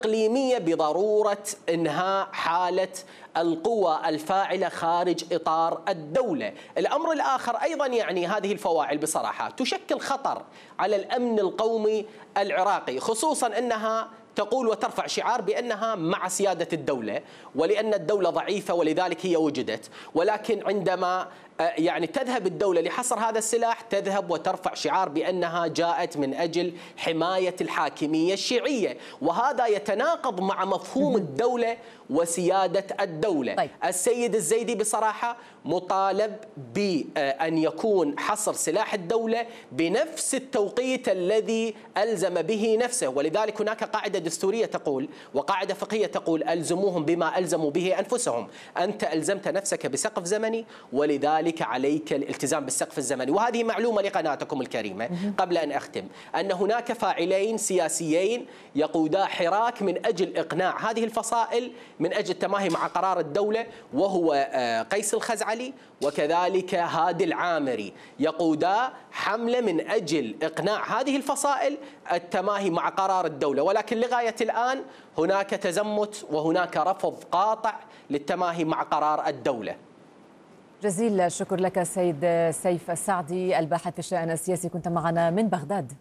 إقليمية بضرورة إنهاء حالة القوى الفاعلة خارج إطار الدولة. الأمر الآخر أيضا هذه الفواعل بصراحة تشكل خطر على الأمن القومي العراقي، خصوصا أنها تقول وترفع شعار بأنها مع سيادة الدولة ولأن الدولة ضعيفة ولذلك هي وجدت، ولكن عندما تذهب الدولة لحصر هذا السلاح تذهب وترفع شعار بأنها جاءت من أجل حماية الحاكمية الشيعية، وهذا يتناقض مع مفهوم الدولة وسيادة الدولة. طيب. السيد الزيدي بصراحة مطالب بأن يكون حصر سلاح الدولة بنفس التوقيت الذي ألزم به نفسه، ولذلك هناك قاعدة دستورية تقول وقاعدة فقهية تقول ألزموهم بما ألزموا به أنفسهم. أنت ألزمت نفسك بسقف زمني ولذلك عليك الالتزام بالسقف الزمني. وهذه معلومة لقناتكم الكريمة قبل أن أختم، أن هناك فاعلين سياسيين يقودا حراك من أجل إقناع هذه الفصائل من أجل التماهي مع قرار الدولة، وهو قيس الخزعلي وكذلك هادي العامري، يقودا حملة من أجل إقناع هذه الفصائل التماهي مع قرار الدولة، ولكن لغاية الآن هناك تزمت وهناك رفض قاطع للتماهي مع قرار الدولة. جزيل الشكر لك سيد سيف السعدي الباحث في الشأن السياسي، كنت معنا من بغداد.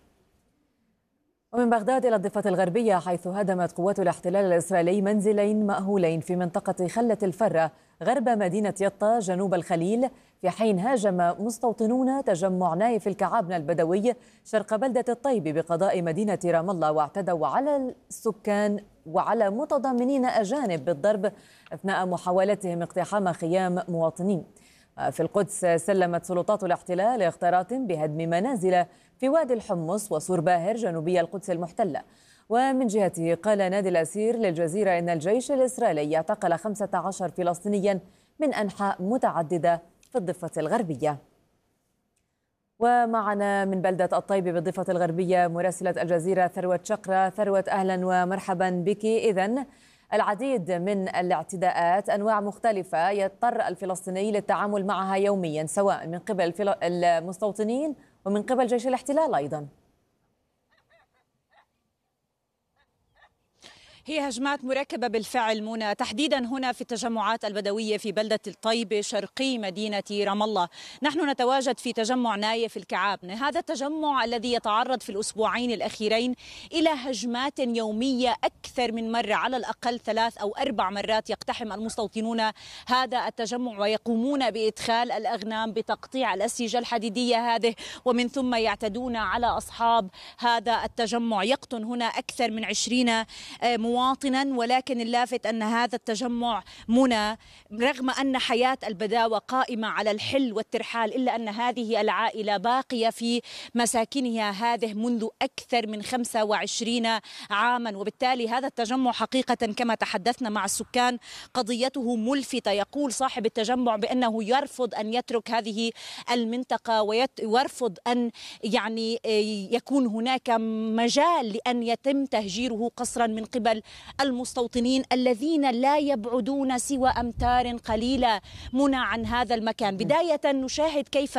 ومن بغداد إلى الضفة الغربية، حيث هدمت قوات الاحتلال الإسرائيلي منزلين مأهولين في منطقة خلة الفرة غرب مدينة يطا جنوب الخليل، في حين هاجم مستوطنون تجمع نايف الكعابنة البدوي شرق بلدة الطيب بقضاء مدينة رام الله، واعتدوا على السكان وعلى متضامنين أجانب بالضرب أثناء محاولتهم اقتحام خيام مواطنين. في القدس سلمت سلطات الاحتلال اختارات بهدم منازل في وادي الحمص وسور باهر جنوبي القدس المحتلة. ومن جهته قال نادي الأسير للجزيرة إن الجيش الإسرائيلي اعتقل 15 فلسطينيا من أنحاء متعددة في الضفة الغربية. ومعنا من بلدة الطيب بالضفة الغربية مراسلة الجزيرة ثروت شقرة. ثروت، أهلا ومرحبا بك. إذن العديد من الاعتداءات أنواع مختلفة يضطر الفلسطيني للتعامل معها يوميا، سواء من قبل المستوطنين ومن قبل جيش الاحتلال أيضا. هي هجمات مركبة بالفعل منى، تحديدا هنا في التجمعات البدوية في بلدة الطيبة شرقي مدينة رام الله. نحن نتواجد في تجمع نايف الكعابنة، هذا التجمع الذي يتعرض في الأسبوعين الأخيرين إلى هجمات يومية أكثر من مرة، على الأقل 3 أو 4 مرات يقتحم المستوطنون هذا التجمع ويقومون بإدخال الأغنام بتقطيع الأسيجة الحديدية هذه، ومن ثم يعتدون على أصحاب هذا التجمع. يقطن هنا أكثر من 20 مواطنا، ولكن اللافت أن هذا التجمع منى رغم أن حياة البداوة قائمة على الحل والترحال، إلا أن هذه العائلة باقية في مساكنها هذه منذ أكثر من 25 عاما، وبالتالي هذا التجمع حقيقة كما تحدثنا مع السكان قضيته ملفتة. يقول صاحب التجمع بأنه يرفض أن يترك هذه المنطقة ويرفض أن يكون هناك مجال لأن يتم تهجيره قسرا من قبل المستوطنين الذين لا يبعدون سوى أمتار قليلة منى عن هذا المكان. بداية نشاهد كيف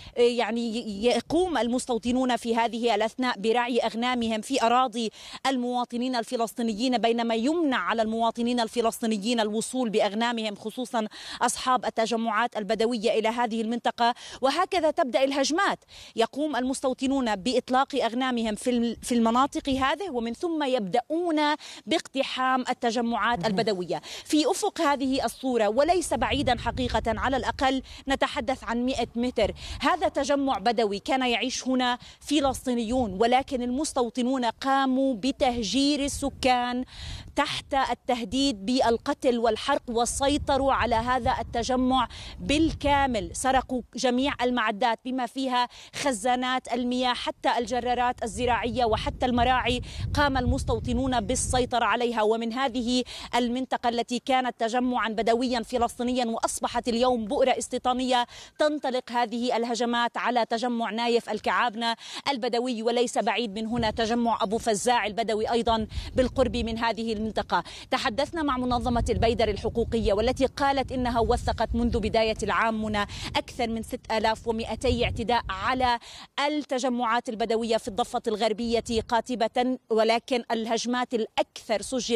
يقوم المستوطنون في هذه الأثناء برعي أغنامهم في أراضي المواطنين الفلسطينيين، بينما يمنع على المواطنين الفلسطينيين الوصول بأغنامهم، خصوصا أصحاب التجمعات البدوية إلى هذه المنطقة. وهكذا تبدأ الهجمات، يقوم المستوطنون بإطلاق أغنامهم في المناطق هذه، ومن ثم يبدأون باقتحام التجمعات البدوية. في أفق هذه الصورة وليس بعيدا حقيقة، على الأقل نتحدث عن 100 متر، هذا تجمع بدوي كان يعيش هنا فلسطينيون، ولكن المستوطنون قاموا بتهجير السكان تحت التهديد بالقتل والحرق، وسيطروا على هذا التجمع بالكامل. سرقوا جميع المعدات بما فيها خزانات المياه، حتى الجرارات الزراعية وحتى المراعي قام المستوطنون بالسيطرة عليها. ومن هذه المنطقة التي كانت تجمعا بدويا فلسطينيا وأصبحت اليوم بؤرة استيطانية، تنطلق هذه الهجمات على تجمع نايف الكعابنة البدوي، وليس بعيد من هنا تجمع أبو فزاع البدوي أيضا بالقرب من هذه المنطقة. تحدثنا مع منظمة البيدر الحقوقية والتي قالت إنها وثقت منذ بداية العام منى أكثر من 6200 اعتداء على التجمعات البدوية في الضفة الغربية قاطبة، ولكن الهجمات الأكثر سجل